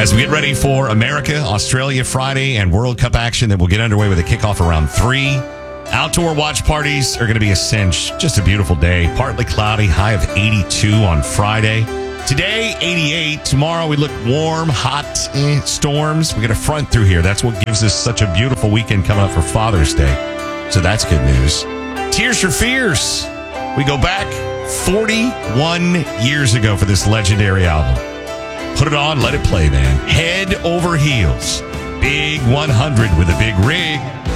As we get ready for America, Australia Friday, and World Cup action that will get underway with a kickoff around 3. Outdoor watch parties are going to be a cinch. Just a beautiful day. Partly cloudy, high of 82 on Friday. Today, 88. Tomorrow, we look warm, hot storms. We get a front through here. That's what gives us such a beautiful weekend coming up for Father's Day. So that's good news. Tears for Fears. We go back 41 years ago for this legendary album. Put it on, let it play, man. Head over heels. Big 100 with a big rig.